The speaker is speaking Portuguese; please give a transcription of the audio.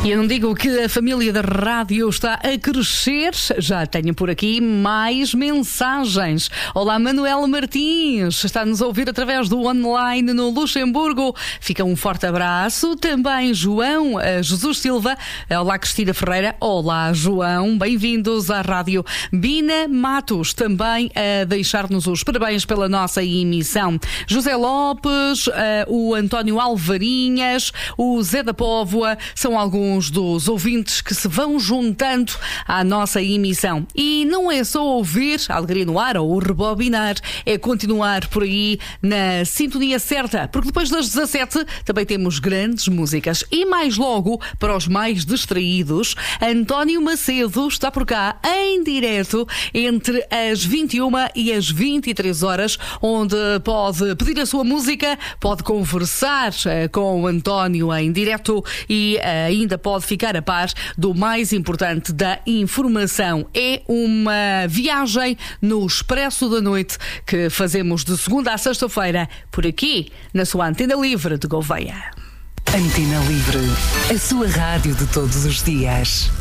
E eu não digo que a família da rádio está a crescer, já tenho por aqui mais mensagens. Olá, Manuela Martins, está-nos a ouvir através do online no Luxemburgo. Fica um forte abraço. Também João Jesus Silva. Olá, Cristina Ferreira. Olá, João. Bem-vindos à rádio. Bina Matos também a deixar-nos os parabéns pela nossa emissão. José Lopes, o António Alvarinhas, o Zé da Póvoa, são alguns dos ouvintes que se vão juntando à nossa emissão. E não é só ouvir a Alegria no Ar ou rebobinar, é continuar por aí na sintonia certa, porque depois das 17 também temos grandes músicas. E mais logo, para os mais distraídos, António Macedo está por cá em direto entre as 21 e as 23 horas, onde pode pedir a sua música, pode conversar com o António em direto e ainda pode ficar a par do mais importante da informação. É uma viagem no Expresso da Noite que fazemos de segunda a sexta-feira por aqui, na sua Antena Livre de Gouveia. Antena Livre, a sua rádio de todos os dias.